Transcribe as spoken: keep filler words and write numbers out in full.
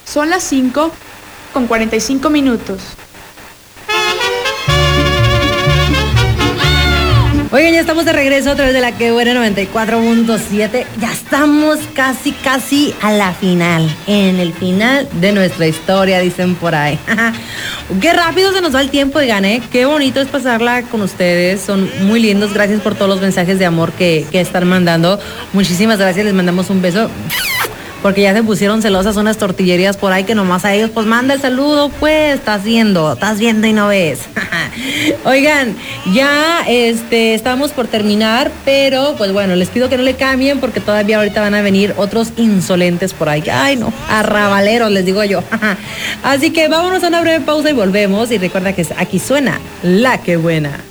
Son las cinco con cuarenta y cinco minutos. Oigan, ya estamos de regreso a través de la Que Buena noventa y cuatro punto siete. Ya estamos casi, casi a la final. En el final de nuestra historia, dicen por ahí. Qué rápido se nos va el tiempo, oigan, ¿eh? Qué bonito es pasarla con ustedes. Son muy lindos. Gracias por todos los mensajes de amor que, que están mandando. Muchísimas gracias. Les mandamos un beso. Porque ya se pusieron celosas unas tortillerías por ahí que nomás a ellos, pues manda el saludo, pues, estás viendo, estás viendo y no ves. Oigan, ya este, estamos por terminar, pero pues bueno, les pido que no le cambien porque todavía ahorita van a venir otros insolentes por ahí. Ay, no, arrabaleros, les digo yo. Así que vámonos a una breve pausa y volvemos. Y recuerda que aquí suena La Que Buena.